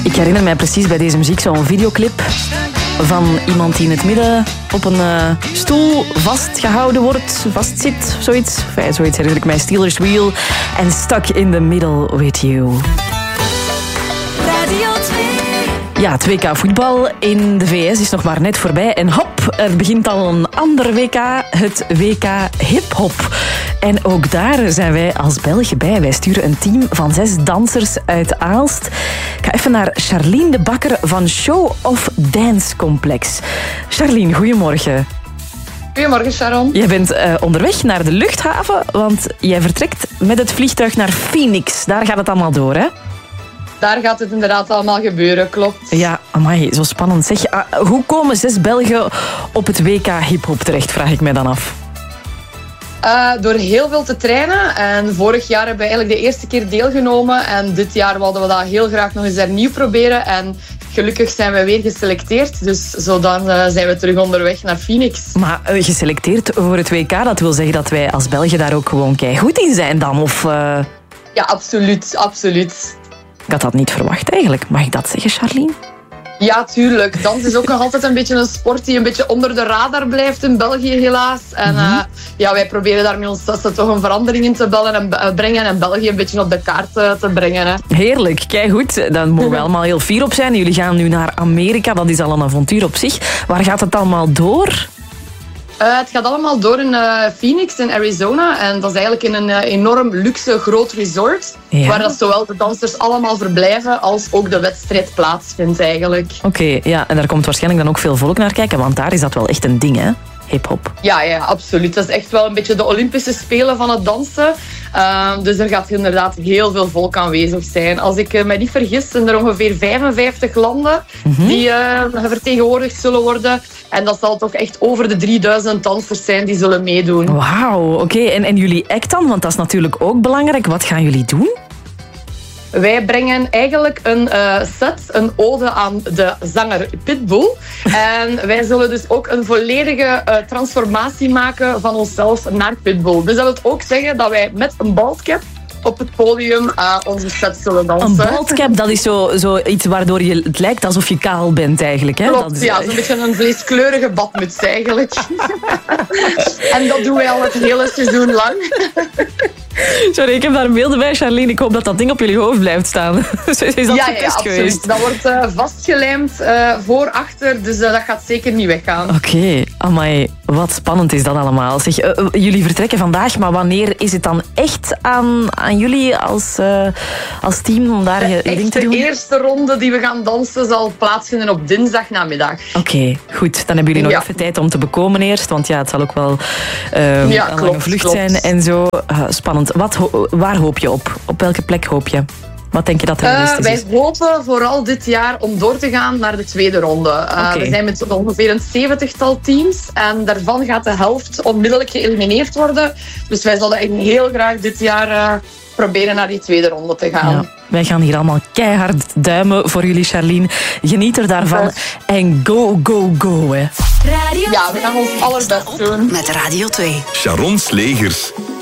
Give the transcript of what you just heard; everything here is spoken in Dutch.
Ik herinner mij precies bij deze muziek zo'n videoclip van iemand die in het midden op een stoel vastgehouden wordt, vastzit, zoiets. Enfin, zoiets herinner ik mij. Steelers Wheel en Stuck in the Middle with You. Radio 2. Ja, het WK voetbal in de VS is nog maar net voorbij. En hop, er begint al een ander WK, het WK hip-hop. En ook daar zijn wij als Belgen bij. Wij sturen een team van 6 dansers uit Aalst. Ik ga even naar Charlene de Bakker van Show of Dance Complex. Charlene, goedemorgen. Goedemorgen, Sharon. Jij bent onderweg naar de luchthaven, want jij vertrekt met het vliegtuig naar Phoenix. Daar gaat het allemaal door, hè? Daar gaat het inderdaad allemaal gebeuren, klopt. Ja, amai, zo spannend. Zeg, hoe komen 6 Belgen op het WK hip-hop terecht, vraag ik mij dan af. Door heel veel te trainen. En vorig jaar hebben we eigenlijk de eerste keer deelgenomen. En dit jaar wilden we dat heel graag nog eens hernieuw proberen. En gelukkig zijn we weer geselecteerd. Dus zo dan zijn we terug onderweg naar Phoenix. Maar geselecteerd voor het WK, dat wil zeggen dat wij als Belgen daar ook gewoon keigoed in zijn dan? Of, Ja, absoluut, absoluut. Ik had dat niet verwacht eigenlijk. Mag ik dat zeggen, Charlene? Ja, tuurlijk. Dans is ook nog altijd een beetje een sport die een beetje onder de radar blijft in België, helaas. En ja, wij proberen daar met ons testen toch een verandering in te brengen en België een beetje op de kaart te brengen. Hè. Heerlijk, keigoed. Daar mogen we allemaal heel fier op zijn. Jullie gaan nu naar Amerika, dat is al een avontuur op zich. Waar gaat het allemaal door? Het gaat allemaal door in Phoenix in Arizona. En dat is eigenlijk in een enorm luxe groot resort. Ja. Waar dat zowel de dansers allemaal verblijven als ook de wedstrijd plaatsvindt eigenlijk. Oké, ja, en daar komt waarschijnlijk dan ook veel volk naar kijken. Want daar is dat wel echt een ding, hè? Hip-hop. Ja, absoluut. Dat is echt wel een beetje de Olympische Spelen van het dansen. Dus er gaat inderdaad heel veel volk aanwezig zijn. Als ik me niet vergis, zijn er ongeveer 55 landen die vertegenwoordigd zullen worden. En dat zal toch echt over de 3000 dansers zijn die zullen meedoen. Wauw, oké. En jullie act dan? Want dat is natuurlijk ook belangrijk. Wat gaan jullie doen? Wij brengen eigenlijk een set, een ode aan de zanger Pitbull. En wij zullen dus ook een volledige transformatie maken van onszelf naar Pitbull. Dus dat wil ook zeggen dat wij met een baldcap op het podium onze set zullen dansen. Een baldcap, dat is zo iets waardoor het lijkt alsof je kaal bent eigenlijk. Hè? Klopt, dat is, ja, zo'n beetje een vleeskleurige badmuts eigenlijk. En dat doen wij al het hele seizoen lang. Sorry, ik heb daar beelden bij, Charlene. Ik hoop dat dat ding op jullie hoofd blijft staan. Is dat ja, getest geweest? Dat wordt vastgelijmd voor, achter, dus dat gaat zeker niet weggaan. Oké, amai, wat spannend is dat allemaal. Zeg, jullie vertrekken vandaag, maar wanneer is het dan echt aan jullie als team om daar je ding te doen? De eerste ronde die we gaan dansen zal plaatsvinden op dinsdagnamiddag. Oké, goed. Dan hebben jullie nog even tijd om te bekomen eerst, want ja, het zal ook wel een lange vlucht zijn en zo. Spannend. Waar hoop je op? Op welke plek hoop je? Wat denk je dat realistisch is? Wij hopen vooral dit jaar om door te gaan naar de tweede ronde. We zijn met ongeveer een 70-tal teams en daarvan gaat de helft onmiddellijk geëlimineerd worden. Dus wij zullen heel graag dit jaar proberen naar die tweede ronde te gaan. Ja, wij gaan hier allemaal keihard duimen voor jullie, Charlene. Geniet er daarvan en go, go, go. Hè. Ja, we gaan ons allerbest doen. Met Radio 2. Sharon Slegers.